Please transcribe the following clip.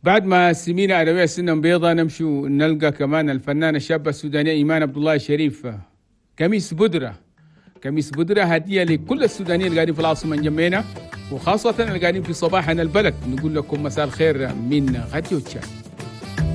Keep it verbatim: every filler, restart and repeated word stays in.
بعد ما سمينا أدوية سنة بيضة نمشي نلقى كمان الفنانة الشابة السودانية إيمان عبد الله الشريف قميص بودرة. قميص بودرة هدية لكل السودانيين اللي قاعدين في العاصمة جنبنا، وخاصة اللي قاعدين في صباحنا البلد. نقول لكم مساء الخير من غاديو تشاد.